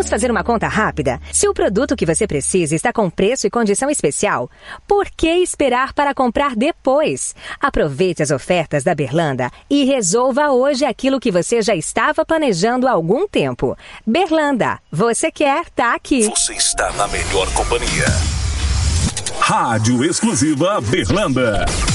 Vamos fazer uma conta rápida? Se o produto que você precisa está com preço e condição especial, por que esperar para comprar depois? Aproveite as ofertas da Berlanda e resolva hoje aquilo que você já estava planejando há algum tempo. Berlanda, você quer, tá aqui. Você está na melhor companhia. Rádio Exclusiva Berlanda.